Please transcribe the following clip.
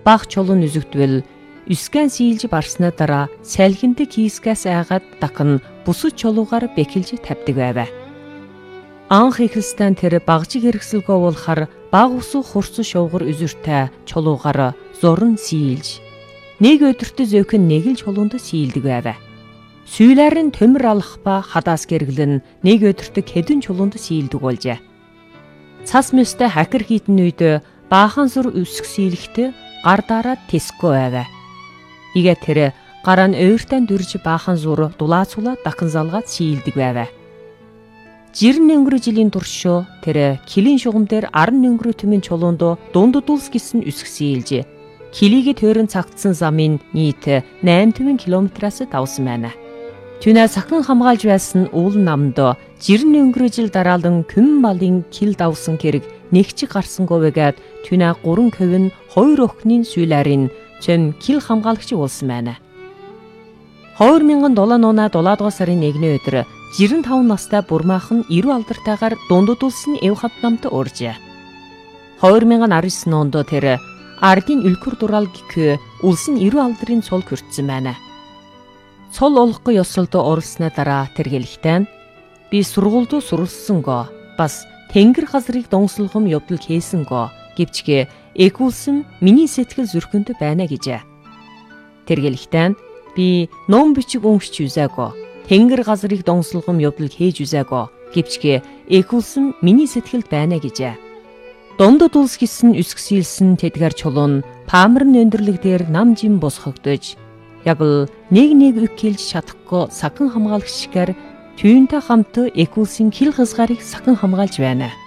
баг чулуун үзэгдвэл үскэн сийлж барсны дараа салхиндаг хийскээс айгаад дахин бусад чулуугаар бэхэлж тавьдаг байв. Анх ихэлстэн тэр багжиг хэрэгсэлгөө уулахаар баг усу хурц шуугар үзүртэй чулуугаар зурн сийлж нэг өдөртөө зөөхөн нэг л чулуунд сийлдэг байв. Сүүлээр нь төмөр алах ба хадаас гэргэлэн нэг өдөртөө хэдэн чулуунд сийлдэг болжээ. Цас мэстэй хакер хийдэн үед баахан сур өсөх сийлэгт гар дараад тэсгүй байв. Игээ тэр гараа нь ойртон дүрж баахан зур дулаацуулаад дахин залгаад сийлдэг байв. Жирэн өнгөрөө жилийн турш тэр килийн шугам дээр 10 өнгөрөө төмийн чулуунд дунддулс гэсэн үсэг сийлж килигээ тойрон цагдсан замын нийт 8 км-аас давсан байна. Түнэ сахин хамгаалж байсан уул намд жирэн өнгөрөө жил дараалан күн малын кил давсан хэрэг нэгчиг гарсангүйгээд түнэ 3 ковин 2 охины сүүлээрийн чим кил хамгаалагч болсон байна. 2007 оноо 7 сарын 1-ний өдөр 95 настай бурмаахан 90 алдартайгаар дунддулсын эв хат намд уржээ. 2019 онд тэр ардын үлгэр дураал гихүү улсын 90 алдрын цол хүртсэн байна. Цол олохгүй ёсолд оролсны дараа тэр хэлэхдээ би сургуульд суралцсангоо бас тэнгэр газрыг донслохом явдал хийсэнгөө гэвчгээ эгүүлсэн миний сэтгэл зүрхэнд байна гэжээ. Тэр хэлэхдээ би ном бичиг уншиж үзээгүй тэнгэр газрыг донслохом явдал хийж үзээгүй гэвчгээ эгүүлсэн миний сэтгэлд байна гэжээ. Дундад улс гисэн үсг сийлсэн тэдгэр чулуун паамрын өндөрлөг дээр нам жим босгогдож яг л нэг үг хэлж чадахгүй сахин хамгаалагчгаар түүнтэй хамт эгүүлсэн хил хязгаарыг сахин хамгаалж байна.